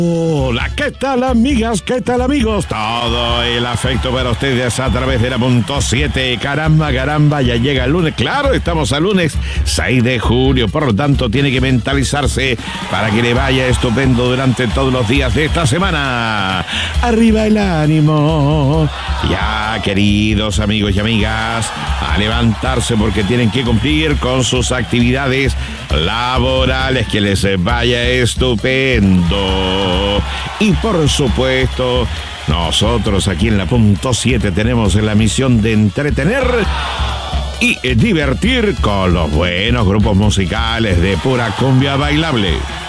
Hola, ¿qué tal amigas? ¿Qué tal amigos? Todo el afecto para ustedes a través de la punto 7. Caramba, ya llega el lunes. Claro, estamos al lunes 6 de julio, por lo tanto tiene que mentalizarse para que le vaya estupendo durante todos los días de esta semana. Arriba el ánimo. Ya, queridos amigos y amigas, a levantarse porque tienen que cumplir con sus actividades laborales. Que les vaya estupendo. Y por supuesto, nosotros aquí en la punto 7 tenemos la misión de entretener y divertir con los buenos grupos musicales de pura cumbia bailable.